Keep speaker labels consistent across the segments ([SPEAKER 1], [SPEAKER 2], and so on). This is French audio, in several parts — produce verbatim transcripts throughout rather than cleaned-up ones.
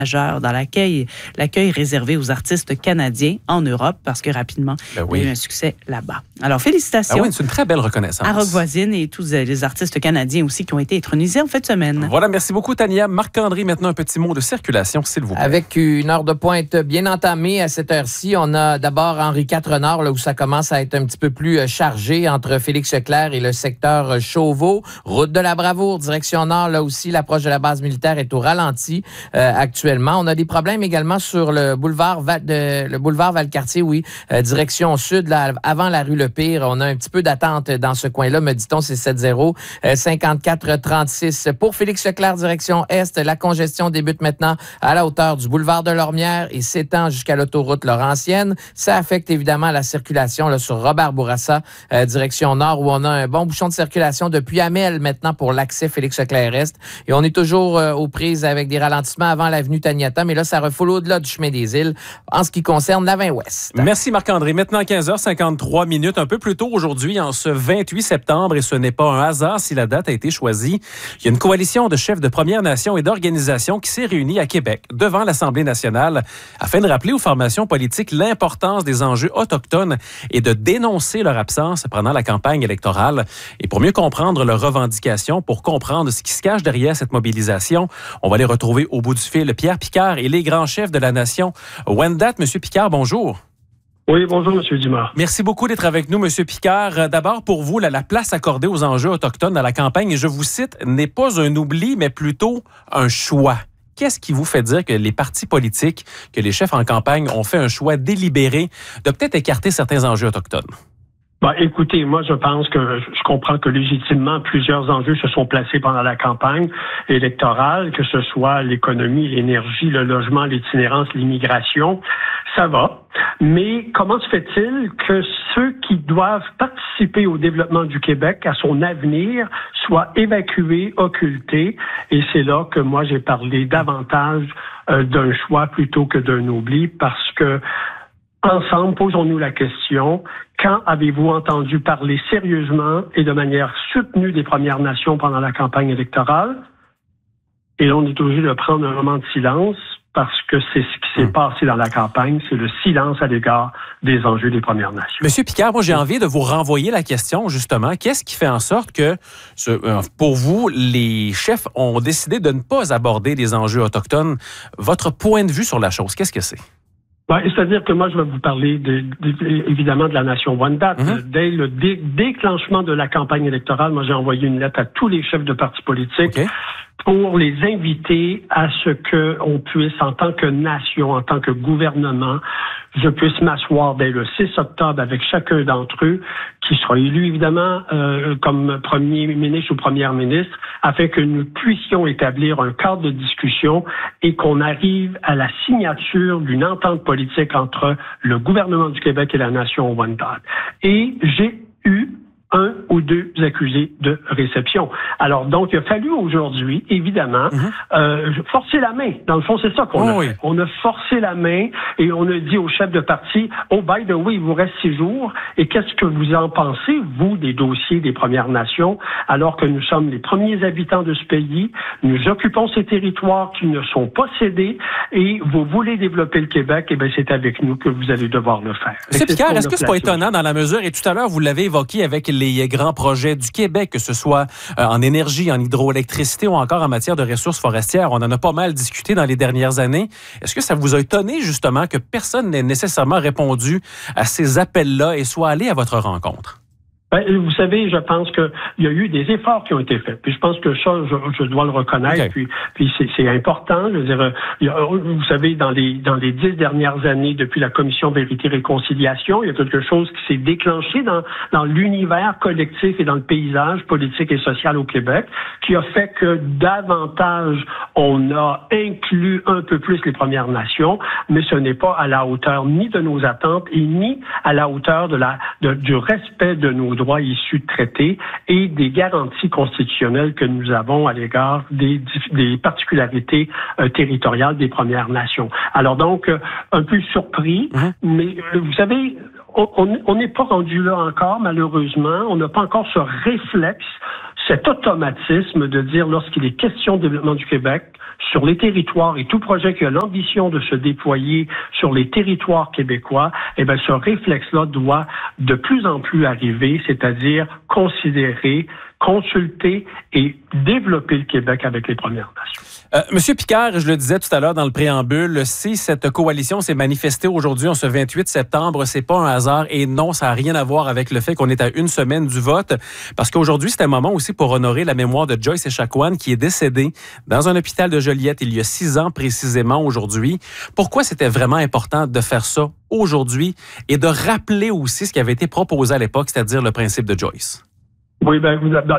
[SPEAKER 1] majeur dans l'accueil, l'accueil réservé aux artistes canadiens en Europe, parce que rapidement, ben oui. il y a eu un succès là-bas. Alors, félicitations.
[SPEAKER 2] Ah oui, c'est une très belle reconnaissance.
[SPEAKER 1] À Roque-Voisine et tous les artistes canadiens aussi qui ont été intronisés en fin de semaine.
[SPEAKER 2] Voilà, merci beaucoup, Tania. Marc-André, maintenant un petit mot de circulation, s'il vous plaît.
[SPEAKER 3] Avec une heure de pointe bien entamée à cette heure-ci, on a d'abord Henri quatre Nord, là où ça commence à être un petit peu plus chargé entre Félix-Leclerc et le secteur Chauveau. Route de la Bravoure, direction nord, là aussi, l'approche de la base militaire est au ralenti euh, actuellement. On a des problèmes également sur le boulevard Val, de, le boulevard Valcartier, oui, euh, direction sud, là, avant la rue Le Pire. On a un petit peu d'attente dans ce coin-là, me dit-on, c'est sept zéro cinquante-quatre trente-six. Pour Félix-Leclerc, direction est, la congestion débute maintenant à la hauteur du boulevard de Lormière et s'étend jusqu'à l'autoroute Laurentienne. Ça affecte évidemment la circulation là, sur Robert Bourassa, euh, direction nord, où on a un bon bouchon de circulation depuis Amel maintenant pour l'accès Félix-Leclerc-Est. Et on est toujours euh, aux prises avec des ralentissements avant l'avenue Taniata, mais là, ça refoule au-delà du chemin des îles en ce qui concerne la vingt ouest.
[SPEAKER 2] Merci Marc-André. Maintenant, quinze heures cinquante-trois minutes, un peu plus tôt aujourd'hui, en ce vingt-huit septembre, et ce n'est pas un hasard si la date a été choisie. Il y a une coalition de chefs de Premières Nations et d'organisations qui s'est réunie à Québec, devant l'Assemblée nationale, afin de rappeler aux formations politiques l'importance des enjeux autochtones et de dénoncer leur absence pendant la campagne électorale. Et pour mieux comprendre leurs revendications, pour comprendre ce qui se cache derrière cette mobilisation, on va les retrouver au bout du fil Pierre Picard et les grands chefs de la nation. Wendat, Monsieur Picard, bonjour.
[SPEAKER 4] Oui, bonjour, M. Dumas.
[SPEAKER 2] Merci beaucoup d'être avec nous, M. Picard. D'abord, pour vous, la, la place accordée aux enjeux autochtones dans la campagne, et je vous cite, n'est pas un oubli, mais plutôt un choix. Qu'est-ce qui vous fait dire que les partis politiques, que les chefs en campagne ont fait un choix délibéré de peut-être écarter certains enjeux autochtones?
[SPEAKER 4] Ben, écoutez, moi, je pense que je comprends que légitimement, plusieurs enjeux se sont placés pendant la campagne électorale, que ce soit l'économie, l'énergie, le logement, l'itinérance, l'immigration. Ça va. Mais comment se fait-il que ceux qui doivent participer au développement du Québec, à son avenir, soient évacués, occultés? Et c'est là que moi, j'ai parlé davantage euh, d'un choix plutôt que d'un oubli, parce que ensemble, posons-nous la question, quand avez-vous entendu parler sérieusement et de manière soutenue des Premières Nations pendant la campagne électorale? Et là, on est obligé de prendre un moment de silence parce que c'est ce qui s'est mmh. passé dans la campagne, c'est le silence à l'égard des enjeux des Premières Nations.
[SPEAKER 2] Monsieur Picard, moi j'ai envie de vous renvoyer la question justement. Qu'est-ce qui fait en sorte que, ce, pour vous, les chefs ont décidé de ne pas aborder les enjeux autochtones? Votre point de vue sur la chose, qu'est-ce que c'est?
[SPEAKER 4] Ben, c'est-à-dire que moi, je vais vous parler de, de, évidemment de la nation Wendat. Mm-hmm. Dès le dé, déclenchement de la campagne électorale, moi, j'ai envoyé une lettre à tous les chefs de partis politiques okay. pour les inviter à ce qu'on puisse, en tant que nation, en tant que gouvernement, je puisse m'asseoir dès le six octobre avec chacun d'entre eux, qui sera élu évidemment euh, comme premier ministre ou première ministre, afin que nous puissions établir un cadre de discussion et qu'on arrive à la signature d'une entente politique entre le gouvernement du Québec et la nation Wendat. Et j'ai eu un ou deux accusés de réception. Alors, donc, il a fallu aujourd'hui, évidemment, mm-hmm. euh, forcer la main. Dans le fond, c'est ça qu'on oh, a fait. Oui. On a forcé la main et on a dit aux chefs de parti, « Oh, by the way, il vous reste six jours. Et qu'est-ce que vous en pensez, vous, des dossiers des Premières Nations, alors que nous sommes les premiers habitants de ce pays, nous occupons ces territoires qui ne sont pas cédés et vous voulez développer le Québec, et bien, c'est avec nous que vous allez devoir le faire. »
[SPEAKER 2] Monsieur Picard, est-ce que c'est pas étonnant dans la mesure, et tout à l'heure, vous l'avez évoqué avec les grands projets du Québec, que ce soit euh, en énergie, en hydroélectricité ou encore en matière de ressources forestières. On en a pas mal discuté dans les dernières années. Est-ce que ça vous a étonné, justement, que personne n'ait nécessairement répondu à ces appels-là et soit allé à votre rencontre?
[SPEAKER 4] Ben, vous savez, je pense qu'il y a eu des efforts qui ont été faits. Puis je pense que ça, je, je dois le reconnaître. Okay. Puis, puis c'est, c'est important. Je veux dire, il y a, vous savez, dans les dans les dix dernières années, depuis la Commission Vérité-Réconciliation, il y a quelque chose qui s'est déclenché dans dans l'univers collectif et dans le paysage politique et social au Québec, qui a fait que davantage on a inclus un peu plus les Premières Nations, mais ce n'est pas à la hauteur ni de nos attentes et ni à la hauteur de la de, du respect de nos droits issus de traités et des garanties constitutionnelles que nous avons à l'égard des, des particularités euh, territoriales des Premières Nations. Alors donc, euh, un peu surpris, mmh. mais euh, vous savez, on n'est pas rendu là encore, malheureusement. On n'a pas encore ce réflexe, cet automatisme de dire lorsqu'il est question de développement du Québec, sur les territoires et tout projet qui a l'ambition de se déployer sur les territoires québécois, eh bien, ce réflexe-là doit de plus en plus arriver, c'est-à-dire considérer, consulter et développer le Québec avec les Premières Nations.
[SPEAKER 2] Euh, Monsieur Picard, je le disais tout à l'heure dans le préambule, si cette coalition s'est manifestée aujourd'hui, en ce vingt-huit septembre, c'est pas un hasard et non, ça n'a rien à voir avec le fait qu'on est à une semaine du vote, parce qu'aujourd'hui, c'est un moment aussi pour honorer la mémoire de Joyce Echaquan, qui est décédée dans un hôpital de Joliette il y a six ans précisément aujourd'hui. Pourquoi c'était vraiment important de faire ça aujourd'hui et de rappeler aussi ce qui avait été proposé à l'époque, c'est-à-dire le principe de Joyce?
[SPEAKER 4] Oui, ben,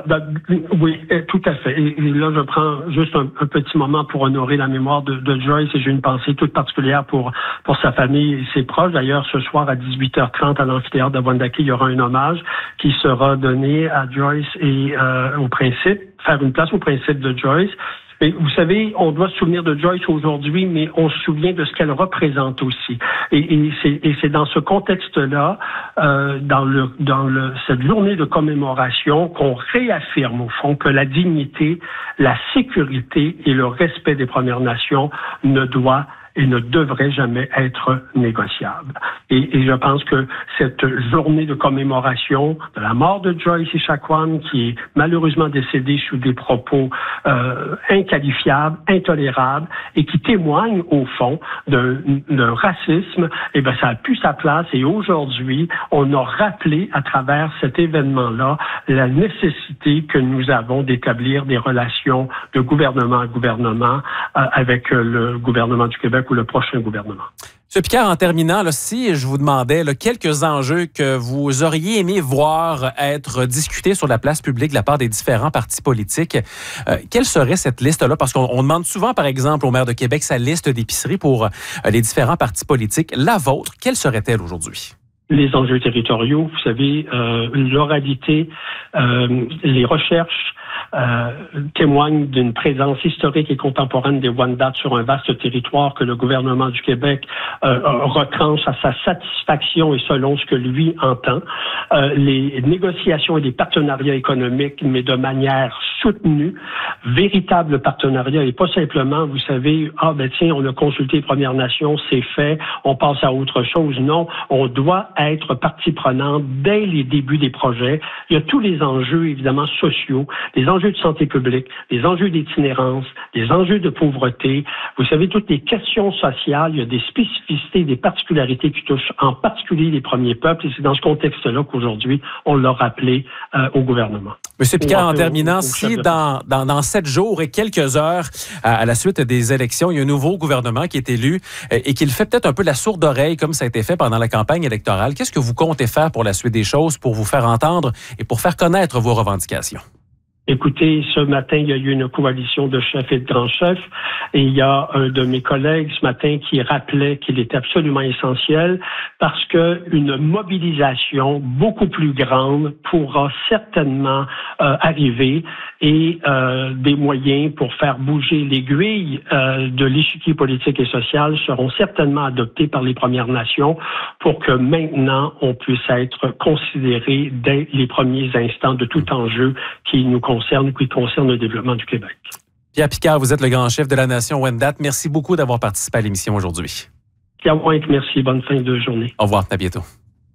[SPEAKER 4] oui, tout à fait. Et, et là, je prends juste un, un petit moment pour honorer la mémoire de, de Joyce et j'ai une pensée toute particulière pour pour sa famille et ses proches. D'ailleurs, ce soir à dix-huit heures trente à l'amphithéâtre de Wendake, il y aura un hommage qui sera donné à Joyce et euh, au principe, faire une place au principe de Joyce. Mais vous savez, on doit se souvenir de Joyce aujourd'hui, mais on se souvient de ce qu'elle représente aussi. Et, et c'est, et c'est dans ce contexte-là, euh, dans le dans le cette journée de commémoration, qu'on réaffirme au fond que la dignité, la sécurité et le respect des Premières Nations ne doit et ne devrait jamais être négociable. Et, et je pense que cette journée de commémoration de la mort de Joyce Echaquan, qui est malheureusement décédée sous des propos euh, inqualifiables, intolérables, et qui témoigne au fond d'un, d'un racisme, eh bien, ça a plus sa place. Et aujourd'hui, on a rappelé à travers cet événement-là la nécessité que nous avons d'établir des relations de gouvernement à gouvernement euh, avec le gouvernement du Québec ou le prochain gouvernement.
[SPEAKER 2] M. Picard, en terminant, là, si je vous demandais là, quelques enjeux que vous auriez aimé voir être discutés sur la place publique de la part des différents partis politiques, euh, quelle serait cette liste-là? Parce qu'on on demande souvent, par exemple, au maire de Québec sa liste d'épicerie pour euh, les différents partis politiques. La vôtre, quelle serait-elle aujourd'hui?
[SPEAKER 4] Les enjeux territoriaux, vous savez, euh, l'oralité, euh, les recherches, Euh, témoigne d'une présence historique et contemporaine des Wendat sur un vaste territoire que le gouvernement du Québec euh, retranche à sa satisfaction et selon ce que lui entend. Euh, les négociations et les partenariats économiques, mais de manière soutenue, véritable partenariat et pas simplement, vous savez, ah ben tiens, on a consulté les Premières Nations, c'est fait, on passe à autre chose. Non, on doit être partie prenante dès les débuts des projets. Il y a tous les enjeux, évidemment, sociaux, les enjeux de santé publique, les enjeux d'itinérance, les enjeux de pauvreté. Vous savez, toutes les questions sociales, il y a des spécificités, des particularités qui touchent en particulier les premiers peuples. Et c'est dans ce contexte-là qu'aujourd'hui, on l'a rappelé euh, au gouvernement.
[SPEAKER 2] Monsieur Picard, en terminant, au, au si dans, dans, dans sept jours et quelques heures à, à la suite des élections, il y a un nouveau gouvernement qui est élu euh, et qu'il fait peut-être un peu la sourde oreille comme ça a été fait pendant la campagne électorale, qu'est-ce que vous comptez faire pour la suite des choses, pour vous faire entendre et pour faire connaître vos revendications?
[SPEAKER 4] Écoutez, ce matin, il y a eu une coalition de chefs et de grands chefs et il y a un de mes collègues ce matin qui rappelait qu'il est absolument essentiel parce que une mobilisation beaucoup plus grande pourra certainement euh, arriver et euh, des moyens pour faire bouger l'aiguille euh, de l'échiquier politique et social seront certainement adoptés par les Premières Nations pour que maintenant on puisse être considéré dès les premiers instants de tout enjeu qui nous concerne, qui concerne le développement du Québec.
[SPEAKER 2] Pierre Picard, vous êtes le grand chef de la Nation Wendat. Merci beaucoup d'avoir participé à l'émission aujourd'hui.
[SPEAKER 4] Pierre Pointe, merci. Bonne fin de journée.
[SPEAKER 2] Au revoir. À bientôt.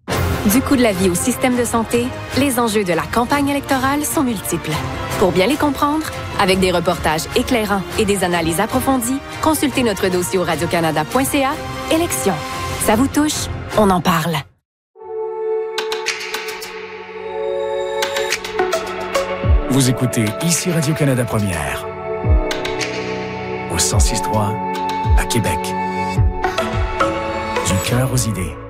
[SPEAKER 5] Du coût de la vie au système de santé, les enjeux de la campagne électorale sont multiples. Pour bien les comprendre, avec des reportages éclairants et des analyses approfondies, consultez notre dossier au radio canada point c a. Élections. Ça vous touche? On en parle.
[SPEAKER 6] Vous écoutez ici Radio-Canada Première, au cent six trois à Québec. Du cœur aux idées.